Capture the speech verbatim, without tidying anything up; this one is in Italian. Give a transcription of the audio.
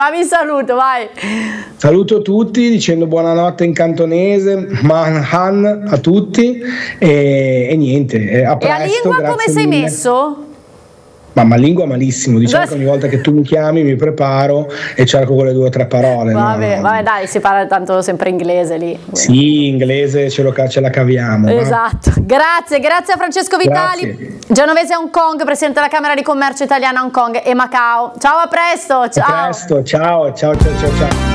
Fammi saluto, vai. Saluto tutti dicendo buonanotte in cantonese, Man Han a tutti e, e niente, a presto. E a lingua come sei mille. messo? Mamma lingua malissimo, diciamo che ogni volta che tu mi chiami mi preparo e cerco quelle due o tre parole. Vabbè, no? vabbè dai, si parla tanto sempre inglese lì. Sì, inglese ce, lo, ce la caviamo. Esatto, no? grazie, grazie a Francesco Vitali, grazie. Genovese a Hong Kong, presidente della Camera di Commercio Italiana a Hong Kong e Macao. Ciao, a presto. Ciao. A presto, ciao, ciao, ciao, ciao. ciao.